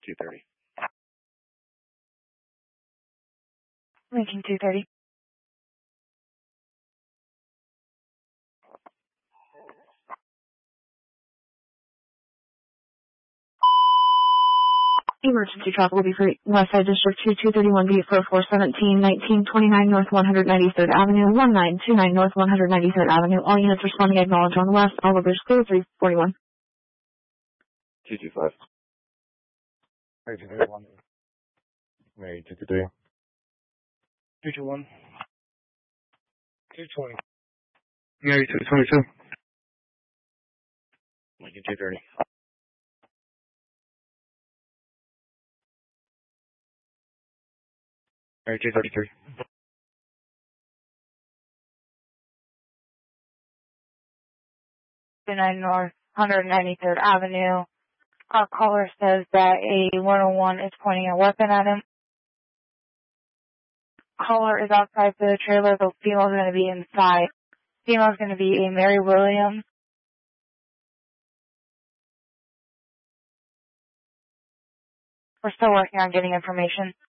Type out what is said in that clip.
230. Lincoln 230. Emergency traffic will be for Westside District 231 vehicle 417 1929 North 193rd Avenue, 1929 North 193rd Avenue. All units responding acknowledged on the west. All others clear 341. 225. Mary 231. Mary 223. 221. 220. Mary 222. Lincoln 230. Mary 233. North 193rd Avenue. Our caller says that a 101 is pointing a weapon at him. Caller is outside the trailer. The female is going to be inside. Female is going to be a Mary Williams. We're still working on getting information.